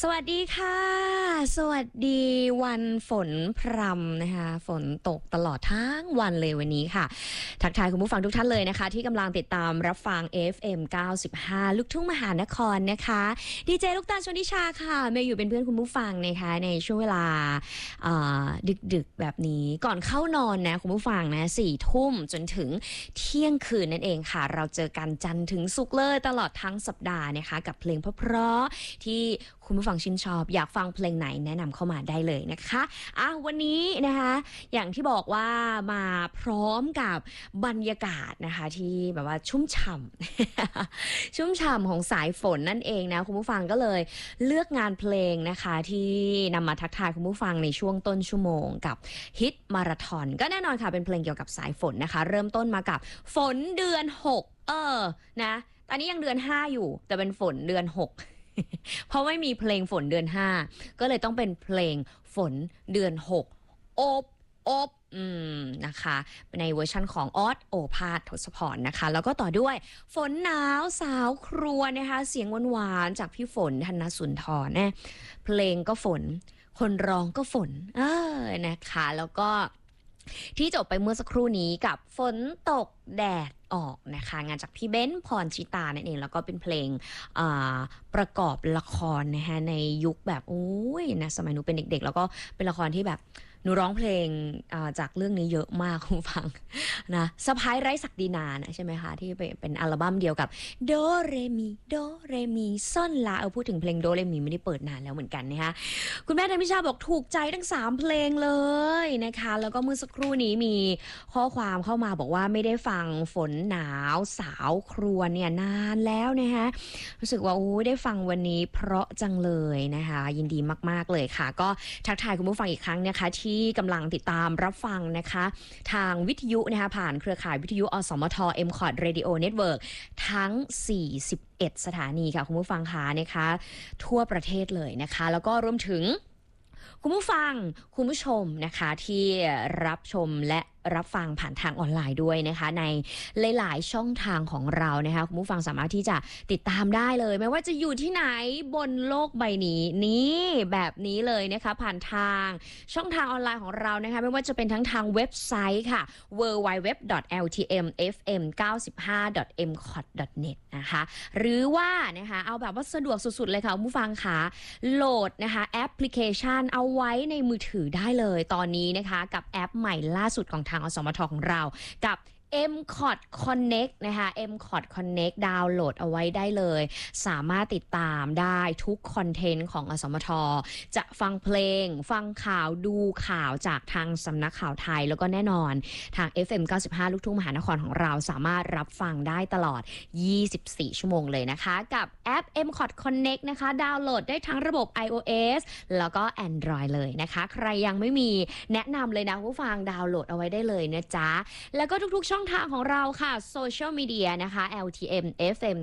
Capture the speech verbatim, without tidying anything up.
สวัสดีค่ะสวัสดีวันฝนพรำนะคะฝนตกตลอดทั้งวันเลยวันนี้ค่ะทักทายคุณผู้ฟังทุกท่านเลยนะคะที่กำลังติดตามรับฟัง เอฟ เอ็ม เก้าสิบห้า ลูกทุ่งมหานครนะคะดีเจลูกตาลชนทิชาค่ะเมย์อยู่เป็นเพื่อนคุณผู้ฟังนะคะในช่วงเวลาดึกๆแบบนี้ก่อนเข้านอนนะคุณผู้ฟังนะสี่ทุ่มจนถึงเที่ยงคืนนั่นเองค่ะเราเจอกันจันทร์ถึงศุกร์เลยตลอดทั้งสัปดาห์นะคะกับเพลงเพราะๆที่คุณผู้ฟังชื่นชอบอยากฟังเพลงไหนแนะนำเข้ามาได้เลยนะคะอ่ะวันนี้นะคะอย่างที่บอกว่ามาพร้อมกับบรรยากาศนะคะที่แบบว่าชุ่มฉ่ำ ชุ่มฉ่ำของสายฝนนั่นเองนะคุณผู้ฟังก็เลยเลือกงานเพลงนะคะที่นำมาทักทายคุณผู้ฟังในช่วงต้นชั่วโมงกับฮิตมาราธอนก็แน่นอนค่ะเป็นเพลงเกี่ยวกับสายฝนนะคะเริ่มต้นมากับฝนเดือนหกเออนะตอนนี้ยังเดือนห้าอยู่แต่เป็นฝนเดือนหกเพราะไม่มีเพลงฝนเดือนห้าก็เลยต้องเป็นเพลงฝนเดือนหกอบอบอืมนะคะในเวอร์ชันของออสโอภาสทศพรนะคะแล้วก็ต่อด้วยฝนหนาวสาวครัวนะคะเสียงหวานๆจากพี่ฝนธนสุนทรนะเพลงก็ฝนคนร้องก็ฝนเออนะคะแล้วก็ที่จบไปเมื่อสักครู่นี้กับฝนตกแดดออกนะคะงานจากพี่เบ้นพรชิตานั่นเองแล้วก็เป็นเพลงประกอบละครนะคะในยุคแบบโอ้ยนะสมัยหนูเป็นเด็กๆแล้วก็เป็นละครที่แบบหนูร้องเพลงจากเรื่องนี้เยอะมากคุณฟังนะสะพ้ายไร้ศักดินานะใช่ไหมคะที่เป็นอัลบั้มเดียวกับโดเรมีโดเรมีซ่อนลาเออพูดถึงเพลงโดเรมีไม่ได้เปิดนานแล้วเหมือนกันนะคะคุณแม่ธนิชาบอกถูกใจทั้งสามเพลงเลยนะคะแล้วก็เมื่อสักครู่นี้มีข้อความเข้ามาบอกว่าไม่ได้ฟังฝนหนาวสาวครวญเนี่ยนานแล้วนะคะรู้สึกว่าโอ้ได้ฟังวันนี้เพราะจังเลยนะคะยินดีมากๆเลยค่ะก็ทักทายคุณผู้ฟังอีกครั้งนะคะที่กำลังติดตามรับฟังนะคะทางวิทยุนะคะผ่านเครือข่ายวิทยุอสมท เอ็ม คอท Radio Network ทั้งสี่สิบเอ็ดสถานีค่ะคุณผู้ฟังคะนะคะทั่วประเทศเลยนะคะแล้วก็รวมถึงคุณผู้ฟังคุณผู้ชมนะคะที่รับชมและรับฟังผ่านทางออนไลน์ด้วยนะคะในหลายๆช่องทางของเรานะคะคุณผู้ฟังสามารถที่จะติดตามได้เลยไม่ว่าจะอยู่ที่ไหนบนโลกใบนี้นี่แบบนี้เลยนะคะผ่านทางช่องทางออนไลน์ของเรานะคะไม่ว่าจะเป็นทั้งทางเว็บไซต์ค่ะ ดับเบิลยู ดับเบิลยู ดับเบิลยู ดอท แอล ที เอ็ม เอฟ เอ็ม เก้าสิบห้า ดอท เอ็ม คอท ดอท เน็ต นะคะหรือว่านะคะเอาแบบว่าสะดวกสุดๆเลยค่ะคุณผู้ฟังค่ะโหลดนะคะแอปพลิเคชันเอาไว้ในมือถือได้เลยตอนนี้นะคะกับแอปใหม่ล่าสุดของทางอสมทของเรากับ เอ็ม คอท Connect นะคะ เอ็ม คอท Connect ดาวน์โหลดเอาไว้ได้เลยสามารถติดตามได้ทุกคอนเทนต์ของอสมทจะฟังเพลงฟังข่าวดูข่าวจากทางสำนักข่าวไทยแล้วก็แน่นอนทาง เอฟ เอ็ม เก้าสิบห้า ลูกทุ่งมหานครของเราสามารถรับฟังได้ตลอดยี่สิบสี่ชั่วโมงเลยนะคะกับแอป เอ็ม คอท Connect นะคะดาวน์โหลดได้ทั้งระบบ iOS แล้วก็ Android เลยนะคะใครยังไม่มีแนะนำเลยนะผู้ฟังดาวน์โหลดเอาไว้ได้เลยนะจ๊ะแล้วก็ทุกๆช่องทางของเราค่ะโซเชียลมีเดียนะคะ แอล ที เอ็ม เอฟ เอ็ม